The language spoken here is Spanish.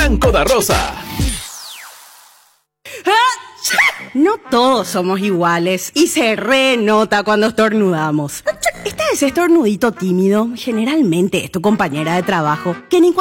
Franco da Rosa. No todos somos iguales y se renota cuando estornudamos. Este es estornudito tímido, generalmente es tu compañera de trabajo, que ni